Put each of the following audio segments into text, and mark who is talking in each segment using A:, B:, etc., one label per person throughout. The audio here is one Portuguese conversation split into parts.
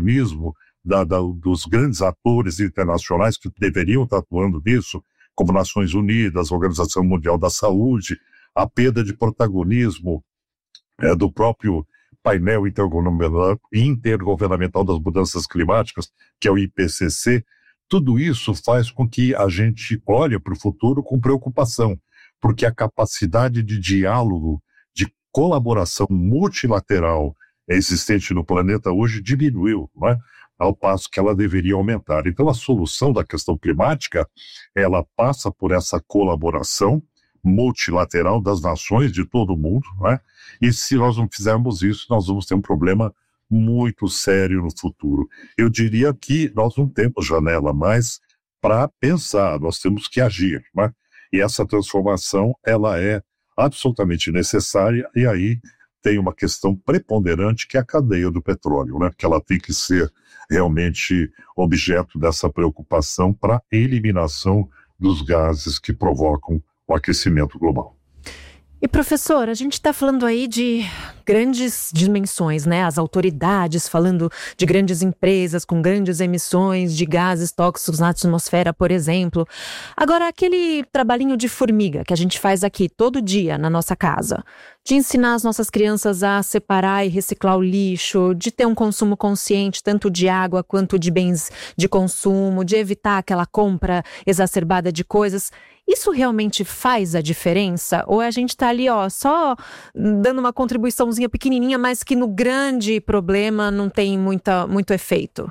A: protagonismo dos grandes atores internacionais que deveriam estar atuando nisso, como Nações Unidas, Organização Mundial da Saúde, a perda de protagonismo do próprio painel intergovernamental das mudanças climáticas, que é o IPCC. Tudo isso faz com que a gente olhe para o futuro com preocupação, porque a capacidade de diálogo, de colaboração multilateral existente no planeta hoje diminuiu, não é? Ao passo que ela deveria aumentar. Então, a solução da questão climática, ela passa por essa colaboração multilateral das nações de todo o mundo, não é? E se nós não fizermos isso, nós vamos ter um problema muito sério no futuro. Eu diria que nós não temos janela mais para pensar, nós temos que agir, não é? E essa transformação, ela é absolutamente necessária, e aí tem uma questão preponderante que é a cadeia do petróleo, né? Que ela tem que ser realmente objeto dessa preocupação para a eliminação dos gases que provocam o aquecimento global.
B: E professor, a gente está falando aí de grandes dimensões, né? As autoridades falando de grandes empresas com grandes emissões de gases tóxicos na atmosfera, por exemplo. Agora, aquele trabalhinho de formiga que a gente faz aqui todo dia na nossa casa, de ensinar as nossas crianças a separar e reciclar o lixo, de ter um consumo consciente tanto de água quanto de bens de consumo, de evitar aquela compra exacerbada de coisas, isso realmente faz a diferença? Ou a gente está ali, só dando uma contribuiçãozinha pequenininha, mas que no grande problema não tem muito efeito?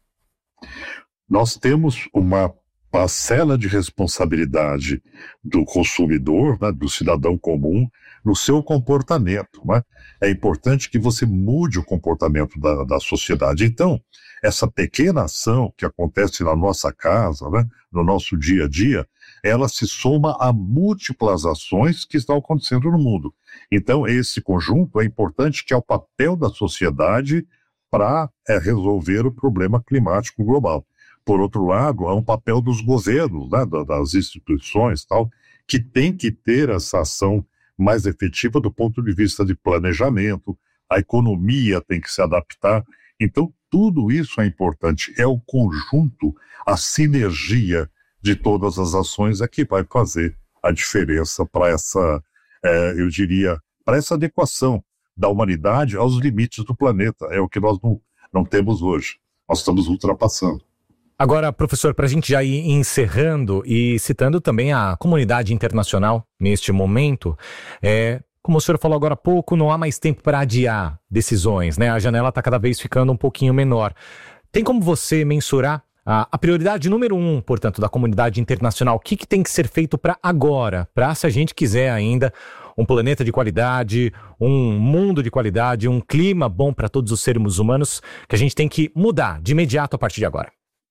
A: Nós temos uma parcela de responsabilidade do consumidor, né, do cidadão comum, no seu comportamento, né? É importante que você mude o comportamento da sociedade. Então, essa pequena ação que acontece na nossa casa, né, no nosso dia a dia, ela se soma a múltiplas ações que estão acontecendo no mundo. Então, esse conjunto é importante, que é o papel da sociedade para resolver o problema climático global. Por outro lado, há um papel dos governos, né, das instituições, tal, que tem que ter essa ação mais efetiva do ponto de vista de planejamento, a economia tem que se adaptar. Então, tudo isso é importante. É o conjunto, a sinergia de todas as ações é que vai fazer a diferença para essa, eu diria, para essa adequação da humanidade aos limites do planeta. É o que nós não temos hoje. Nós estamos ultrapassando.
C: Agora, professor, para a gente já ir encerrando e citando também a comunidade internacional neste momento, como o senhor falou agora há pouco, não há mais tempo para adiar decisões, né? A janela está cada vez ficando um pouquinho menor. Tem como você mensurar a prioridade número 1, portanto, da comunidade internacional? O que tem que ser feito para agora, para se a gente quiser ainda um planeta de qualidade, um mundo de qualidade, um clima bom para todos os seres humanos, que a gente tem que mudar de imediato a partir de agora?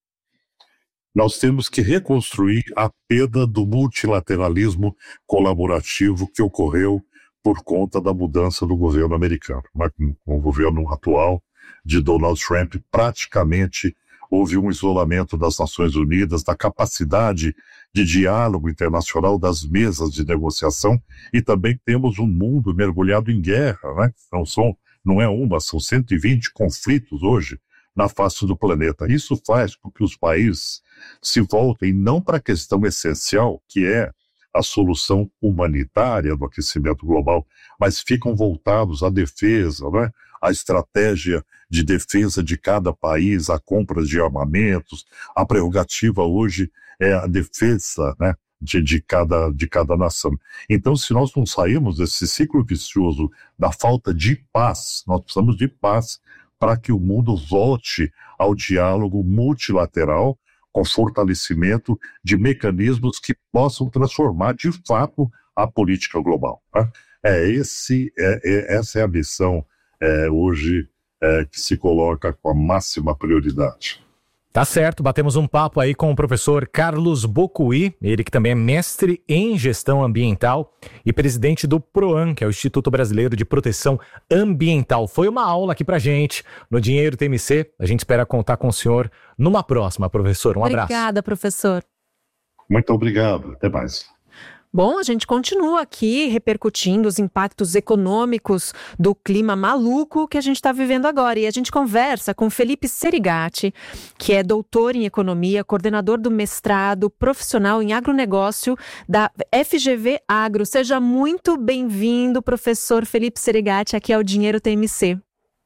A: Nós temos que reconstruir a perda do multilateralismo colaborativo que ocorreu por conta da mudança do governo americano. Com o governo atual de Donald Trump, praticamente houve um isolamento das Nações Unidas, da capacidade de diálogo internacional, das mesas de negociação, e também temos um mundo mergulhado em guerra, né? Não é uma, são 120 conflitos hoje na face do planeta. Isso faz com que os países se voltem não para a questão essencial, que é a solução humanitária do aquecimento global, mas ficam voltados à defesa, né? À estratégia de defesa de cada país, a compra de armamentos. A prerrogativa hoje é a defesa, né, de cada nação. Então, se nós não sairmos desse ciclo vicioso da falta de paz, nós precisamos de paz para que o mundo volte ao diálogo multilateral, com fortalecimento de mecanismos que possam transformar, de fato, a política global. Né? Essa é a missão hoje que se coloca com a máxima prioridade.
C: Tá certo, batemos um papo aí com o professor Carlos Bocuí, ele que também é mestre em gestão ambiental e presidente do PROAM, que é o Instituto Brasileiro de Proteção Ambiental. Foi uma aula aqui pra gente no Dinheiro TMC, a gente espera contar com o senhor numa próxima, professor. Um abraço.
B: Obrigada, professor.
A: Muito obrigado, até mais.
B: Bom, a gente continua aqui repercutindo os impactos econômicos do clima maluco que a gente está vivendo agora. E a gente conversa com Felipe Serigati, que é doutor em economia, coordenador do mestrado profissional em agronegócio da FGV Agro. Seja muito bem-vindo, professor Felipe Serigati, aqui ao Dinheiro TMC.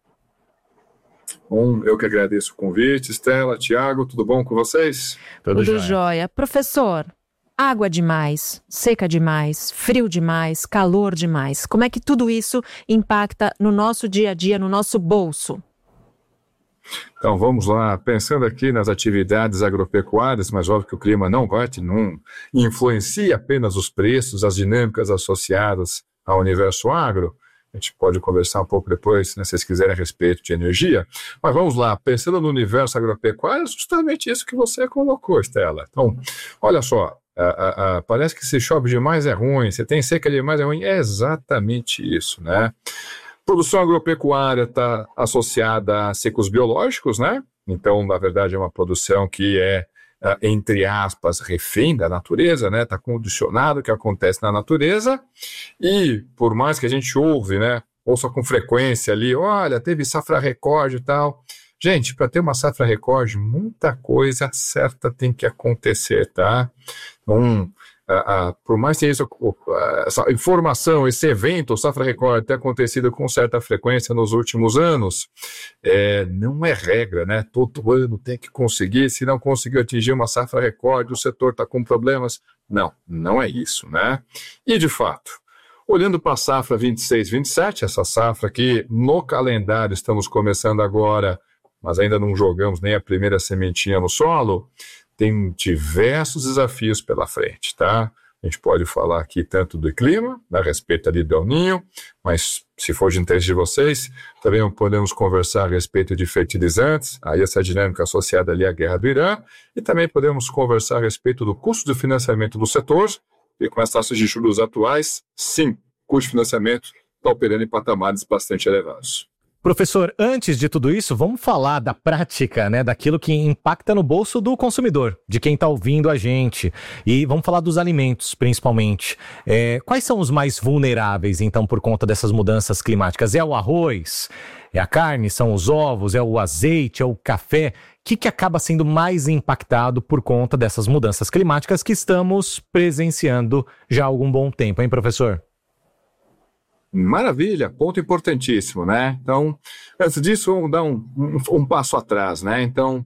D: Bom, eu que agradeço o convite. Estela, Tiago, tudo bom com vocês?
B: Tudo jóia. Professor, água demais, seca demais, frio demais, calor demais. Como é que tudo isso impacta no nosso dia a dia, no nosso bolso?
D: Então vamos lá, pensando aqui nas atividades agropecuárias, mas óbvio que o clima não influencia apenas os preços, as dinâmicas associadas ao universo agro. A gente pode conversar um pouco depois, né, se vocês quiserem, a respeito de energia. Mas vamos lá, pensando no universo agropecuário, é justamente isso que você colocou, Estela. Então, olha só, parece que se chove demais é ruim, se tem seca demais é ruim. É exatamente isso, né? Produção agropecuária está associada a ciclos biológicos, né? Então, na verdade, é uma produção que é, entre aspas, refém da natureza, né? Está condicionado ao que acontece na natureza. E, por mais que a gente ouça com frequência ali, olha, teve safra recorde e tal. Gente, para ter uma safra recorde, muita coisa certa tem que acontecer, tá? Então, por mais que essa informação, esse evento, o safra recorde, tenha acontecido com certa frequência nos últimos anos, não é regra, né? Todo ano tem que conseguir, se não conseguiu atingir uma safra recorde, o setor está com problemas. Não é isso, né? E, de fato, olhando para a safra 26-27, essa safra que no calendário estamos começando agora, mas ainda não jogamos nem a primeira sementinha no solo, tem diversos desafios pela frente, tá? A gente pode falar aqui tanto do clima, a respeito ali do El Niño, mas se for de interesse de vocês, também podemos conversar a respeito de fertilizantes, aí essa dinâmica associada ali à guerra do Irã, e também podemos conversar a respeito do custo de financiamento do setor, e com as taxas de juros atuais, sim, o custo de financiamento está operando em patamares bastante elevados.
C: Professor, antes de tudo isso, vamos falar da prática, né, daquilo que impacta no bolso do consumidor, de quem está ouvindo a gente. E vamos falar dos alimentos, principalmente. Quais são os mais vulneráveis, então, por conta dessas mudanças climáticas? É o arroz? É a carne? São os ovos? É o azeite? É o café? O que acaba sendo mais impactado por conta dessas mudanças climáticas que estamos presenciando já há algum bom tempo, hein, professor?
D: Maravilha, ponto importantíssimo, né? Então, antes disso, vamos dar um passo atrás, né? Então,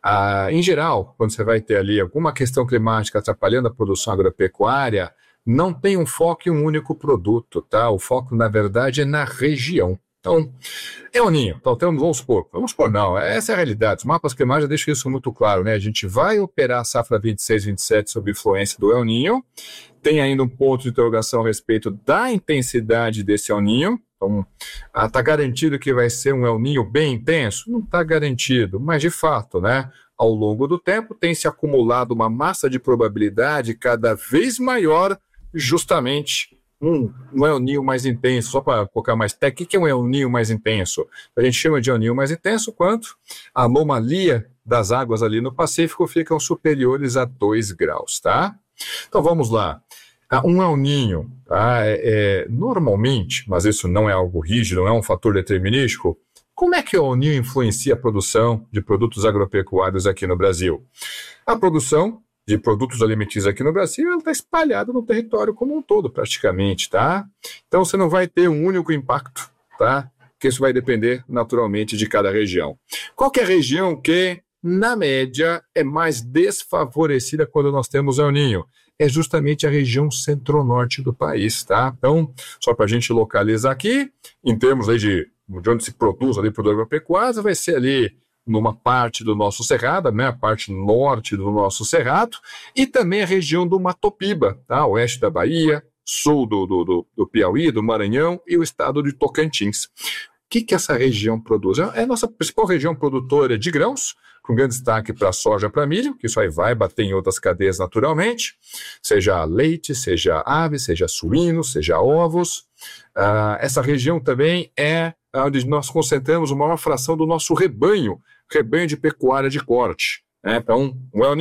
D: em geral, quando você vai ter ali alguma questão climática atrapalhando a produção agropecuária, não tem um foco em um único produto, tá? O foco, na verdade, é na região. Então, El Niño, então, vamos supor, não, essa é a realidade, os mapas climáticos deixam isso muito claro, né? A gente vai operar a safra 26-27 sob influência do El Niño, tem ainda um ponto de interrogação a respeito da intensidade desse El Niño, então, está garantido que vai ser um El Niño bem intenso? Não está garantido, mas de fato, né? Ao longo do tempo tem se acumulado uma massa de probabilidade cada vez maior, justamente um El Niño mais intenso. Só para colocar mais técnico, o que é um El Niño mais intenso? A gente chama de El Niño mais intenso quando a anomalia das águas ali no Pacífico ficam superiores a 2 graus, tá? Então vamos lá. Um El Niño, tá? Normalmente, mas isso não é algo rígido, não é um fator determinístico, como é que o El Niño influencia a produção de produtos agropecuários aqui no Brasil? A produção de produtos alimentícios aqui no Brasil, ela está espalhada no território como um todo, praticamente, tá? Então, você não vai ter um único impacto, tá? Porque isso vai depender, naturalmente, de cada região. Qual que é a região que, na média, é mais desfavorecida quando nós temos El Niño? É justamente a região centro-norte do país, tá? Então, só para a gente localizar aqui, em termos aí de onde se produz ali produto agropecuário, vai ser ali numa parte do nosso cerrado, né, a parte norte do nosso cerrado, e também a região do Mato Piba, tá, oeste da Bahia, sul do Piauí, do Maranhão e o estado de Tocantins. O que essa região produz? É a nossa principal região produtora de grãos, com grande destaque para soja, para milho, que isso aí vai bater em outras cadeias naturalmente, seja leite, seja ave, seja suíno, seja ovos. Essa região também é onde nós concentramos a maior fração do nosso rebanho de pecuária de corte. Então, o El Niño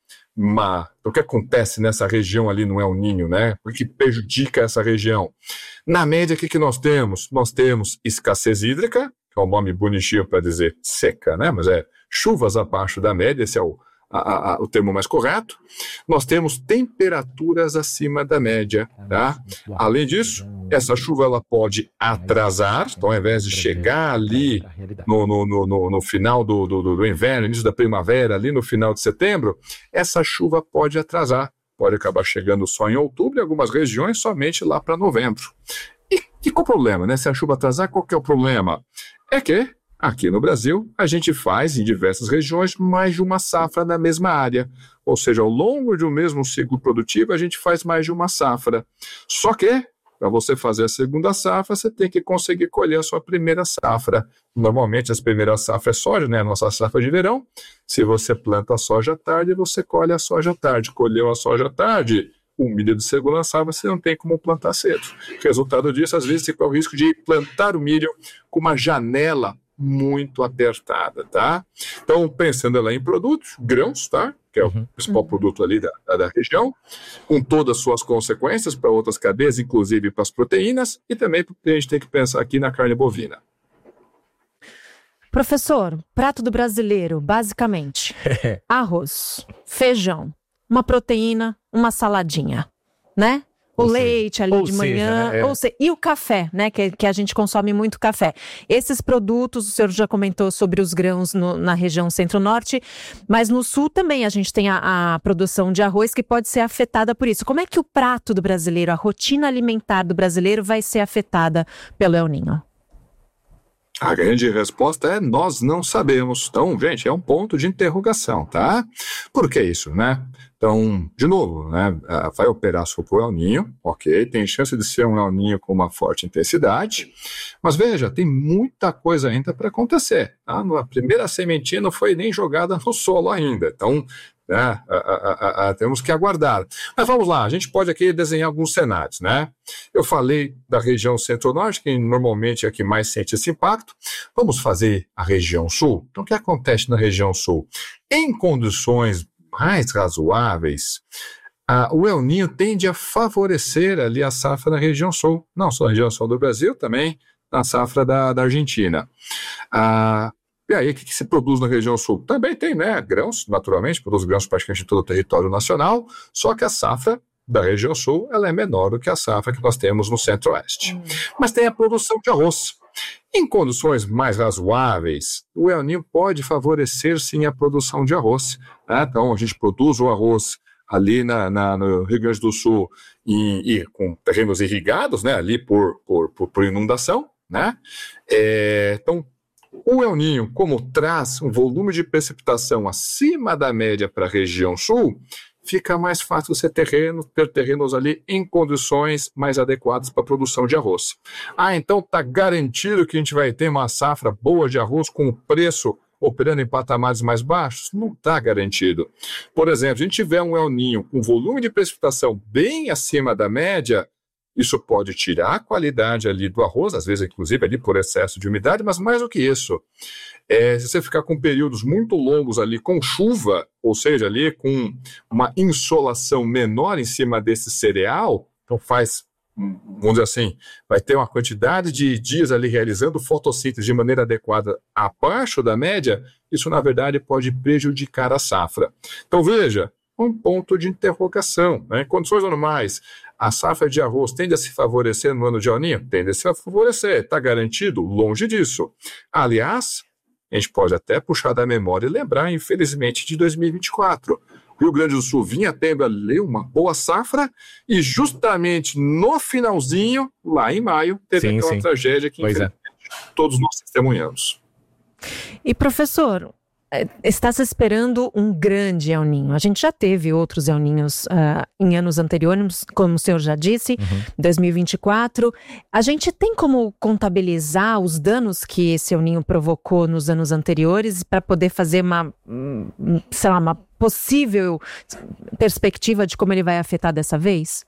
D: Então, o que acontece nessa região ali no El Niño, né? O que prejudica essa região? Na média, o que nós temos? Nós temos escassez hídrica, que é um nome bonitinho para dizer seca, né? Mas é chuvas abaixo da média, esse é o termo mais correto. Nós temos temperaturas acima da média, tá? Além disso, essa chuva ela pode atrasar, então ao invés de chegar ali no final do inverno, início da primavera, ali no final de setembro, essa chuva pode atrasar, pode acabar chegando só em outubro, em algumas regiões somente lá para novembro. E qual o problema, né? Se a chuva atrasar, qual que é o problema? É que aqui no Brasil, a gente faz, em diversas regiões, mais de uma safra na mesma área. Ou seja, ao longo de um mesmo ciclo produtivo, a gente faz mais de uma safra. Só que, para você fazer a segunda safra, você tem que conseguir colher a sua primeira safra. Normalmente, as primeiras safras é soja, né? A nossa safra de verão. Se você planta a soja à tarde, você colhe a soja à tarde. Colheu a soja à tarde, o milho de segunda safra você não tem como plantar cedo. Resultado disso, às vezes, você corre o risco de plantar o milho com uma janela muito apertada, tá? Então, pensando lá em produtos, grãos, tá? Que é o principal produto ali da região, com todas as suas consequências para outras cadeias, inclusive para as proteínas, e também porque a gente tem que pensar aqui na carne bovina.
B: Professor, prato do brasileiro, basicamente, arroz, feijão, uma proteína, uma saladinha, né? O leite ali de manhã, e o café, né, que a gente consome muito café. Esses produtos, o senhor já comentou sobre os grãos na região centro-norte, mas no sul também a gente tem a produção de arroz que pode ser afetada por isso. Como é que o prato do brasileiro, a rotina alimentar do brasileiro vai ser afetada pelo El Niño?
D: A grande resposta é nós não sabemos. Então, gente, é um ponto de interrogação, tá? Por que isso, né? Então, de novo, né? Vai operar sobre o El Niño, ok? Tem chance de ser um El Niño com uma forte intensidade, mas veja, tem muita coisa ainda para acontecer, tá? A primeira sementinha não foi nem jogada no solo ainda, então temos que aguardar. Mas vamos lá, a gente pode aqui desenhar alguns cenários, né? Eu falei da região centro-norte, que normalmente é a que mais sente esse impacto. Vamos fazer a região sul. Então, o que acontece na região sul? Em condições mais razoáveis, o El Niño tende a favorecer ali a safra na região sul, não só na região sul do Brasil, também na safra da Argentina. E aí, o que se produz na região sul? Também tem, né, grãos, naturalmente, produz grãos praticamente em todo o território nacional, só que a safra da região sul ela é menor do que a safra que nós temos no centro-oeste. Mas tem a produção de arroz. Em condições mais razoáveis, o El Niño pode favorecer, sim, a produção de arroz. Né? Então, a gente produz o arroz ali no Rio Grande do Sul e com terrenos irrigados, né, ali por inundação. Né? Então, o El Niño, como traz um volume de precipitação acima da média para a região sul, fica mais fácil você ter terrenos ali em condições mais adequadas para a produção de arroz. Então está garantido que a gente vai ter uma safra boa de arroz com o preço operando em patamares mais baixos? Não está garantido. Por exemplo, se a gente tiver um El Niño com volume de precipitação bem acima da média, isso pode tirar a qualidade ali do arroz, às vezes, inclusive, ali por excesso de umidade, mas mais do que isso, se você ficar com períodos muito longos ali com chuva, ou seja, ali com uma insolação menor em cima desse cereal, então vamos dizer assim, vai ter uma quantidade de dias ali realizando fotossíntese de maneira adequada abaixo da média, isso, na verdade, pode prejudicar a safra. Então, veja, um ponto de interrogação. Né? Em condições normais, a safra de arroz tende a se favorecer no ano de El Niño? Tende a se favorecer. Está garantido? Longe disso. Aliás, a gente pode até puxar da memória e lembrar, infelizmente, de 2024. O Rio Grande do Sul vinha tendo ali uma boa safra e justamente no finalzinho, lá em maio, teve aquela tragédia que todos nós testemunhamos.
B: E, professor, está se esperando um grande El Niño. A gente já teve outros El Niños em anos anteriores, como o senhor já disse, 2024. A gente tem como contabilizar os danos que esse El Niño provocou nos anos anteriores para poder fazer uma possível perspectiva de como ele vai afetar dessa vez?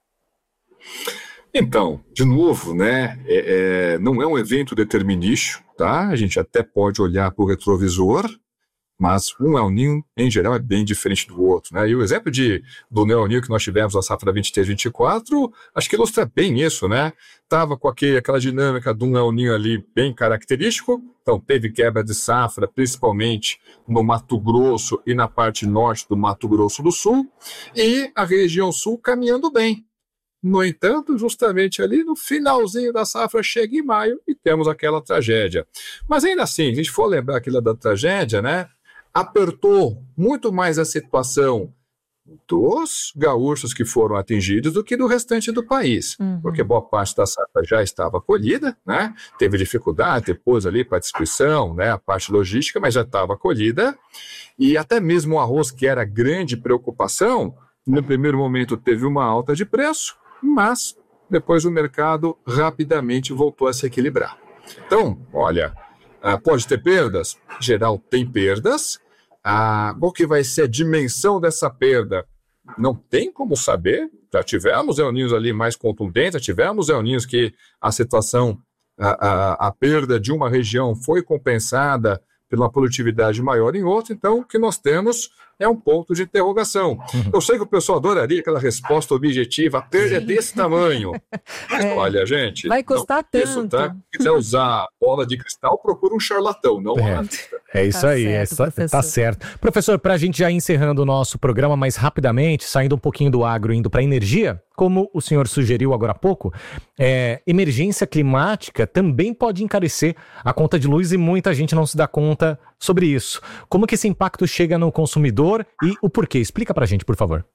D: Então, de novo, né, não é um evento determinístico, tá? A gente até pode olhar para o retrovisor Mas um El Niño, em geral, é bem diferente do outro, né? E o exemplo do El Niño que nós tivemos na safra 23-24, acho que ilustra bem isso, né? Estava com aquela dinâmica de um El Niño ali bem característico, então teve quebra de safra, principalmente no Mato Grosso e na parte norte do Mato Grosso do Sul, e a região sul caminhando bem. No entanto, justamente ali no finalzinho da safra, chega em maio e temos aquela tragédia. Mas ainda assim, se a gente for lembrar aquilo da tragédia, né? Apertou muito mais a situação dos gaúchos que foram atingidos do que do restante do país, porque boa parte da safra já estava colhida, né? Teve dificuldade depois ali para a distribuição, né? A parte logística, mas já estava colhida, e até mesmo o arroz, que era grande preocupação, no primeiro momento teve uma alta de preço, mas depois o mercado rapidamente voltou a se equilibrar. Então, olha, pode ter perdas? Em geral tem perdas. Qual que vai ser a dimensão dessa perda? Não tem como saber. Já tivemos El Niños ali mais contundentes, já tivemos El Niños que a situação, a perda de uma região foi compensada pela produtividade maior em outra. Então, o que nós temos é um ponto de interrogação. Eu sei que o pessoal adoraria aquela resposta objetiva, a perda é desse tamanho. Mas olha, gente...
B: Vai custar tanto.
D: Isso, tá? Se quiser usar bola de cristal, procura um charlatão, não
C: É isso aí, tá certo. Professor, para a gente já encerrando o nosso programa mais rapidamente, saindo um pouquinho do agro, indo para a energia, como o senhor sugeriu agora há pouco, emergência climática também pode encarecer a conta de luz e muita gente não se dá conta sobre isso. Como que esse impacto chega no consumidor e o porquê? Explica para a gente, por favor.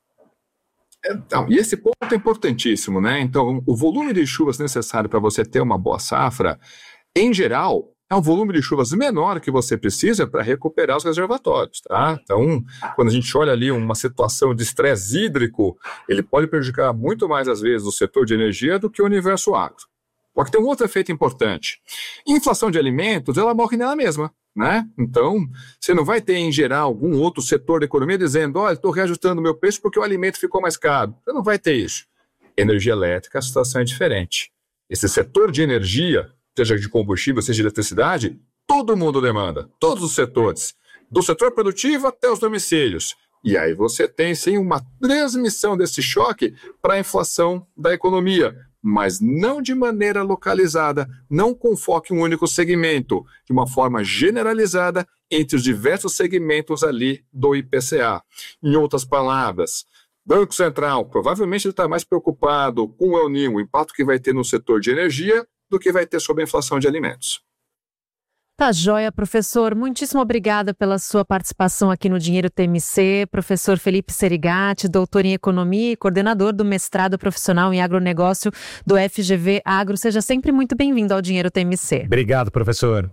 D: E esse ponto é importantíssimo, né? Então, o volume de chuvas necessário para você ter uma boa safra, em geral, é um volume de chuvas menor que você precisa para recuperar os reservatórios, tá? Então, quando a gente olha ali uma situação de estresse hídrico, ele pode prejudicar muito mais, às vezes, o setor de energia do que o universo agro. Porque tem um outro efeito importante. Inflação de alimentos, ela morre nela mesma, né? Então, você não vai ter, em geral, algum outro setor da economia dizendo, olha, estou reajustando o meu preço porque o alimento ficou mais caro. Você não vai ter isso. Energia elétrica, a situação é diferente. Esse setor de energia, seja de combustível, seja de eletricidade, todo mundo demanda, todos os setores, do setor produtivo até os domicílios. E aí você tem, sim, uma transmissão desse choque para a inflação da economia, mas não de maneira localizada, não com foco em um único segmento, de uma forma generalizada entre os diversos segmentos ali do IPCA. Em outras palavras, Banco Central provavelmente está mais preocupado com o El Niño, o impacto que vai ter no setor de energia, do que vai ter sobre a inflação de alimentos.
B: Tá joia, professor. Muitíssimo obrigada pela sua participação aqui no Dinheiro TMC. Professor Felipe Serigati, doutor em Economia e coordenador do mestrado profissional em agronegócio do FGV Agro. Seja sempre muito bem-vindo ao Dinheiro TMC.
C: Obrigado, professor.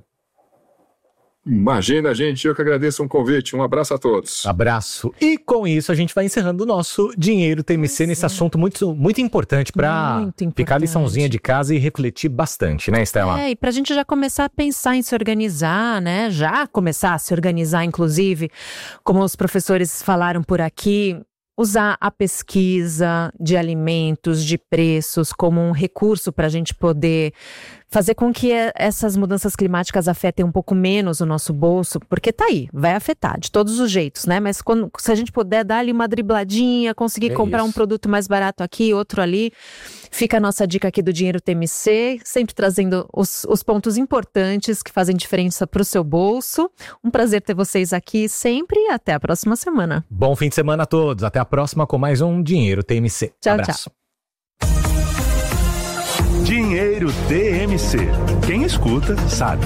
D: Imagina, gente, eu que agradeço o convite. Um abraço a todos.
C: Abraço. E com isso a gente vai encerrando o nosso Dinheiro TMC nesse assunto muito, muito importante para ficar a liçãozinha de casa e refletir bastante, né, Estela?
B: E para a gente já começar a pensar em se organizar, né? Já começar a se organizar, inclusive, como os professores falaram por aqui, usar a pesquisa de alimentos, de preços, como um recurso para a gente poder fazer com que essas mudanças climáticas afetem um pouco menos o nosso bolso, porque tá aí, vai afetar de todos os jeitos, né? Mas se a gente puder dar ali uma dribladinha, conseguir comprar um produto mais barato aqui, outro ali, fica a nossa dica aqui do Dinheiro TMC, sempre trazendo os pontos importantes que fazem diferença para o seu bolso. Um prazer ter vocês aqui sempre e até a próxima semana.
C: Bom fim de semana a todos, até a próxima com mais um Dinheiro TMC.
B: Tchau,
C: abraço.
B: tchau.
E: Dinheiro TMC. Quem escuta, sabe.